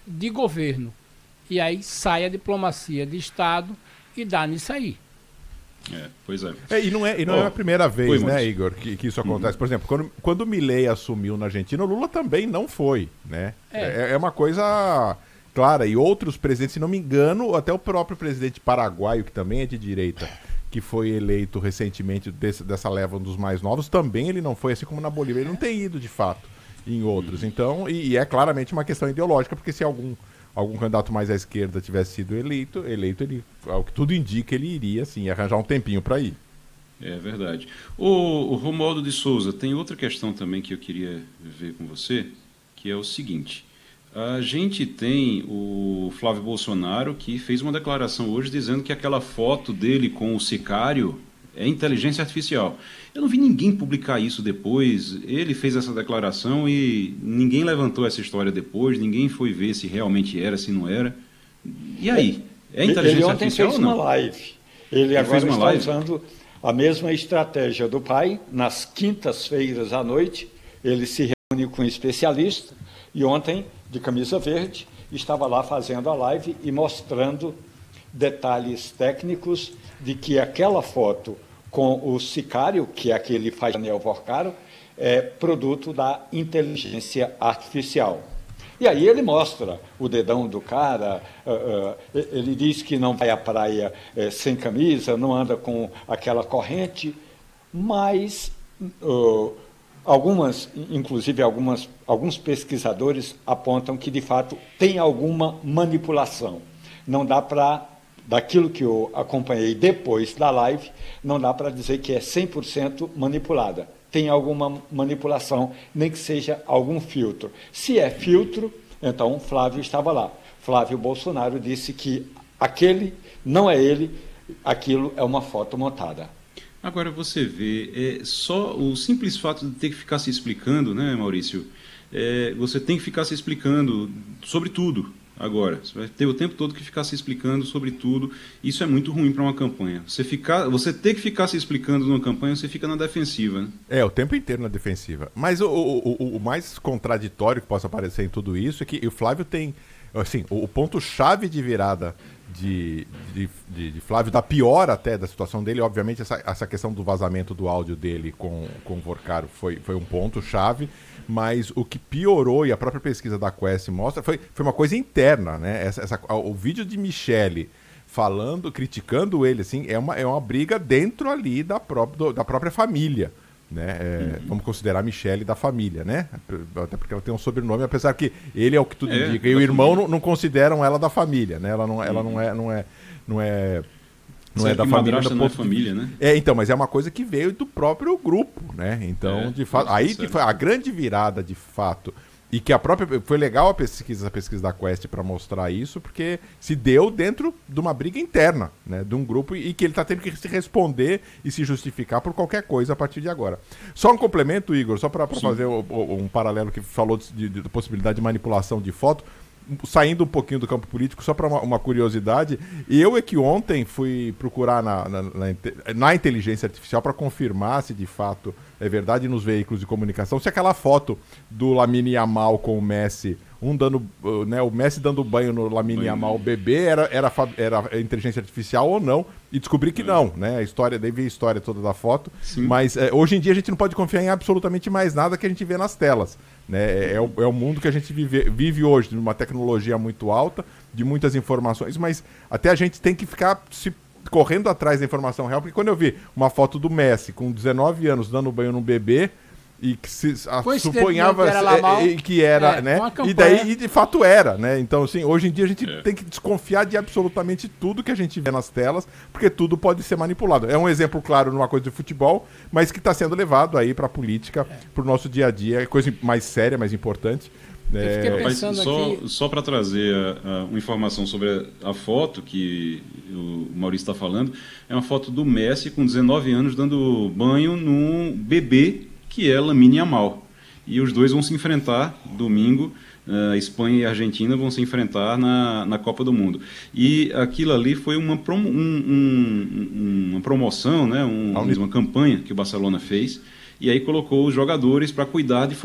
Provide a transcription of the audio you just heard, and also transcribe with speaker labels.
Speaker 1: de governo. E aí sai a diplomacia de Estado e dá nisso aí.
Speaker 2: Pois é.
Speaker 3: E não é a primeira vez,
Speaker 2: Oi,
Speaker 3: né, Igor, que isso acontece. Por exemplo, quando o Milei assumiu na Argentina, o Lula também não foi, né? É uma coisa clara. E outros presidentes, se não me engano, até o próprio presidente paraguaio, que também é de direita, que foi eleito recentemente dessa leva, um dos mais novos, também ele não foi, assim como na Bolívia. Ele não tem ido, de fato, em outros. Então, e é claramente uma questão ideológica, porque se algum candidato mais à esquerda tivesse sido eleito, ele, ao que tudo indica, ele iria, sim, arranjar um tempinho para ir.
Speaker 2: É verdade. O Romualdo de Souza, tem outra questão também que eu queria ver com você, que é o seguinte. A gente tem o Flávio Bolsonaro, que fez uma declaração hoje dizendo que aquela foto dele com o sicário é inteligência artificial. Eu não vi ninguém publicar isso depois. Ele fez essa declaração e ninguém levantou essa história depois, ninguém foi ver se realmente era, se não era. E aí? É inteligência artificial ou não?
Speaker 4: Ele ontem fez uma live. Ele agora está usando a mesma estratégia do pai. Nas quintas-feiras à noite, ele se reúne com um especialista e ontem, de camisa verde, estava lá fazendo a live e mostrando detalhes técnicos de que aquela foto com o sicário, que é aquele faz Daniel Vorcaro, é produto da inteligência artificial. E aí ele mostra o dedão do cara, ele diz que não vai à praia sem camisa, não anda com aquela corrente, mas alguns pesquisadores apontam que, de fato, tem alguma manipulação. Não dá para, daquilo que eu acompanhei depois da live, não dá para dizer que é 100% manipulada. Tem alguma manipulação, nem que seja algum filtro. Se é filtro, então Flávio estava lá. Flávio Bolsonaro disse que aquele não é ele, aquilo é uma foto montada.
Speaker 2: Agora você vê, só o simples fato de ter que ficar se explicando, né, Maurício? Você tem que ficar se explicando sobre tudo. Agora, você vai ter o tempo todo que ficar se explicando sobre tudo. Isso é muito ruim para uma campanha. Você ter que ficar se explicando numa campanha, você fica na defensiva, né?
Speaker 3: O tempo inteiro na defensiva. Mas o mais contraditório que possa aparecer em tudo isso é que o Flávio tem... Assim, o ponto-chave de virada de Flávio, da pior até da situação dele, obviamente essa questão do vazamento do áudio dele com o Vorcaro foi um ponto-chave, mas o que piorou, e a própria pesquisa da Quest mostra, foi uma coisa interna, né? O vídeo de Michele criticando ele, assim, é uma briga dentro ali da própria família. Né? Vamos considerar a Michele da família, né? Até porque ela tem um sobrenome, apesar que ele é o que tudo indica, e o irmão não consideram ela da família, né? Ela não é da família,
Speaker 2: não é família, né?
Speaker 3: Então, mas é uma coisa que veio do próprio grupo, né? Então, de fato, aí que foi a grande virada, de fato, e que foi legal a pesquisa da Quest para mostrar isso, porque se deu dentro de uma briga interna, né, de um grupo, e que ele está tendo que se responder e se justificar por qualquer coisa a partir de agora. Só um complemento, Igor, só para fazer um paralelo que falou da possibilidade de manipulação de foto, saindo um pouquinho do campo político, só para uma curiosidade, eu que ontem fui procurar na inteligência artificial para confirmar se de fato é verdade nos veículos de comunicação, se aquela foto do Lamine Yamal com o Messi, o Messi dando banho no Lamine Yamal bebê, era inteligência artificial ou não, e descobri que não, né? Daí veio a história toda da foto, mas hoje em dia a gente não pode confiar em absolutamente mais nada que a gente vê nas telas. Né? É o mundo que a gente vive hoje, de uma tecnologia muito alta, de muitas informações, mas até a gente tem que ficar correndo atrás da informação real, porque quando eu vi uma foto do Messi com 19 anos dando banho num bebê, e que suponhava que era, né? E daí de fato era, né? Então, assim, hoje em dia a gente tem que desconfiar de absolutamente tudo que a gente vê nas telas, porque tudo pode ser manipulado. É um exemplo claro numa coisa de futebol, mas que está sendo levado aí para a política, para o nosso dia a dia, é coisa mais séria, mais importante.
Speaker 1: Eu fiquei pensando aqui...
Speaker 2: Só para trazer uma informação sobre a foto que o Maurício está falando, é uma foto do Messi com 19 anos dando banho num bebê que é Lamine Yamal. E os dois vão se enfrentar domingo, Espanha e Argentina vão se enfrentar na Copa do Mundo. E aquilo ali foi uma promoção, né, uma campanha que o Barcelona fez, e aí colocou os jogadores para cuidar de